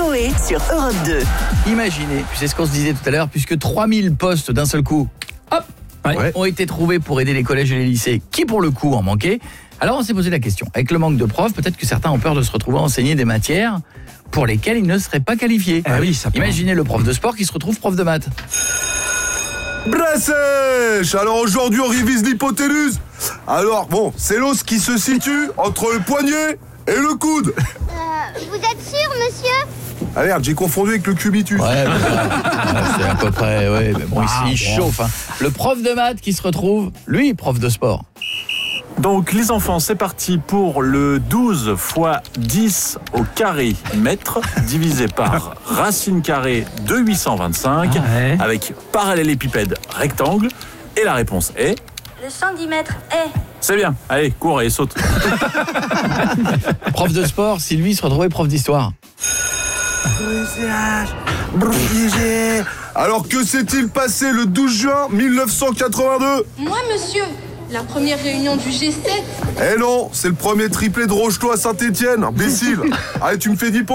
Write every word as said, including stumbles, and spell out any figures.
Coé sur Europe deux. Imaginez, puis c'est ce qu'on se disait tout à l'heure, puisque trois mille postes d'un seul coup, hop, ouais. ont été trouvés pour aider les collèges et les lycées, qui pour le coup en manquaient. Alors on s'est posé la question, avec le manque de profs, peut-être que certains ont peur de se retrouver à enseigner des matières pour lesquelles ils ne seraient pas qualifiés. Ah oui, ça peut... Imaginez le prof de sport qui se retrouve prof de maths. Bressèche. Alors aujourd'hui on révise l'hypoténuse. Alors bon, c'est l'os qui se situe entre le poignet et le coude. Euh, vous êtes sûr, monsieur ? Ah merde, j'ai confondu avec le cubitus. Ouais, ouais, c'est à peu près, ouais, mais bon, Wow, ici il chauffe. Hein. Le prof de maths qui se retrouve, lui, prof de sport. Donc les enfants, c'est parti pour le douze fois dix au carré mètre divisé par racine carrée de huit cent vingt-cinq ah ouais. avec parallélépipède rectangle. Et la réponse est... Le centimètre est... C'est bien, allez, cours et saute. Prof de sport, si lui se retrouvait prof d'histoire. Alors que s'est-il passé le douze juin mille neuf cent quatre-vingt-deux ? Moi, monsieur, la première réunion du G sept. Eh non, c'est le premier triplé de Rocheteau à Saint-Étienne, imbécile. Allez, tu me fais dix points.